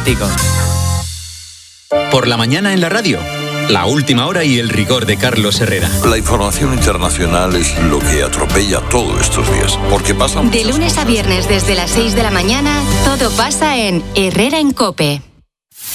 plástico. Por la mañana en la radio, la última hora y el rigor de Carlos Herrera. La información internacional es lo que atropella todo estos días, porque pasan de lunes a viernes desde las 6 de la mañana, todo pasa en Herrera en COPE.